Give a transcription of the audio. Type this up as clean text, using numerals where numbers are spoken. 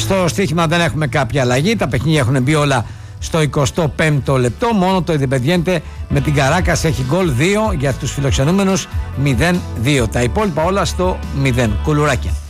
Στο στοίχημα δεν έχουμε κάποια αλλαγή. Τα παιχνίδια έχουν μπει όλα στο 25ο λεπτό. Μόνο το Independiente με την Καράκας έχει γκολ 2, για τους φιλοξενούμενους 0-2. Τα υπόλοιπα όλα στο 0. Κουλουράκια.